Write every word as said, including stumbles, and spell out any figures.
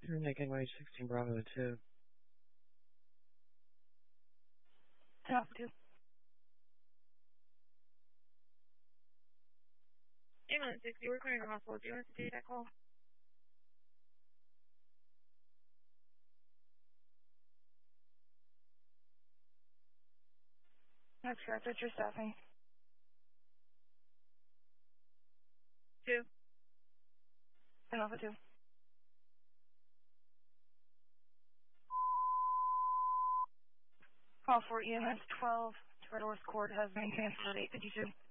Making way sixteen Bravo two. Top two. Ambulance sixty, we're clearing the hospital. Do you want us to take that call? That's correct. What's your staffing? Two. And Alpha two. Call for E M S twelve to Red Horse Court has been canceled at eight fifty-two.